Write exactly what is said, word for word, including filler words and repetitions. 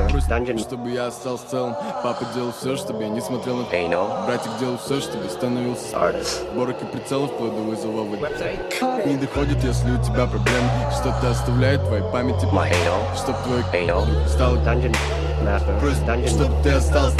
Master. Dungeon. Чтобы я остался целым. Папа делал все, чтобы я не смотрел на Anal. Братик делал все, чтобы становился Artist. Борок и прицелов вплоть до вызова в не доходит, если у тебя проблемы. Что-то оставляет твоей памяти. My anal. Чтоб твой Anal. стал Dungeon Master. Просто, Dungeon. чтобы ты остался